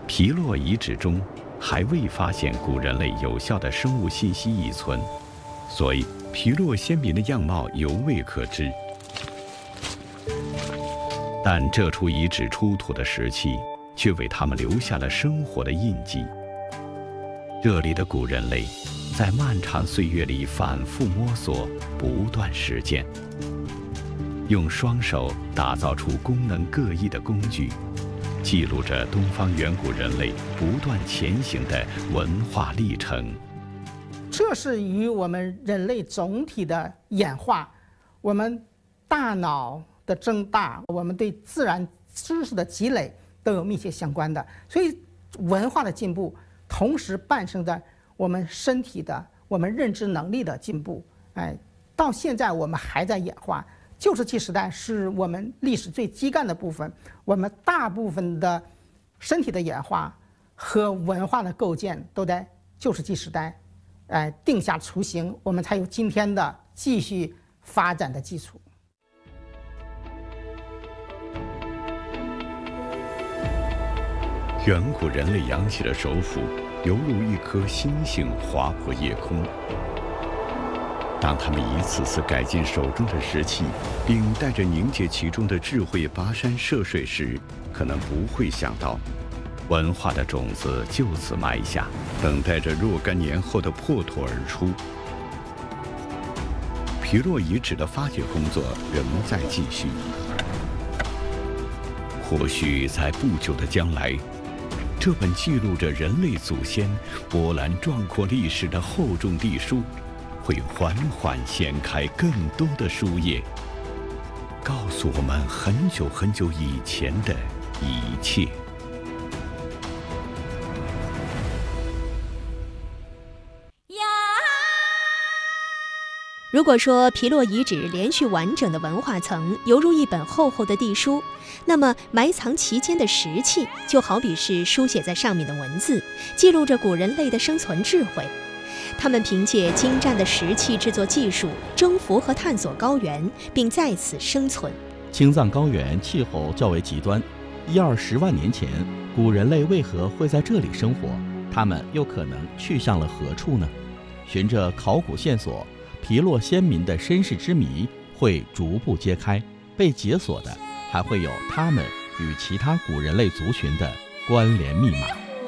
皮洛遗址中还未发现古人类有效的生物信息遗存，所以皮洛先民的样貌犹未可知。但这处遗址出土的石器却为他们留下了生活的印记。这里的古人类在漫长岁月里反复摸索，不断实践，用双手打造出功能各异的工具，记录着东方远古人类不断前行的文化历程。 这是与我们人类总体的演化，我们大脑的增大，我们对自然知识的积累都有密切相关的。所以文化的进步同时伴生着我们身体的、我们认知能力的进步。到现在我们还在演化。旧石器时代是我们历史最基干的部分，我们大部分的身体的演化和文化的构建都在旧石器时代定下雏形，我们才有今天的继续发展的基础。 远古人类扬起的手斧，犹如一颗星星划破夜空。当他们一次次改进手中的石器，并带着凝结其中的智慧跋山涉水时，可能不会想到，文化的种子就此埋下，等待着若干年后的破土而出。皮洛遗址的发掘工作仍在继续，或许在不久的将来，这本记录着人类祖先波澜壮阔历史的厚重地书，会缓缓掀开更多的书页，告诉我们很久很久以前的一切。 如果说皮洛遗址连续完整的文化层犹如一本厚厚的地书，那么埋藏其间的石器就好比是书写在上面的文字，记录着古人类的生存智慧。他们凭借精湛的石器制作技术，征服和探索高原，并在此生存。 青藏高原气候较为极端，10-20万年前，古人类为何会在这里生活？他们又可能去向了何处呢？循着考古线索，皮洛先民的身世之谜会逐步揭开，被解锁的还会有他们与其他古人类族群的关联密码。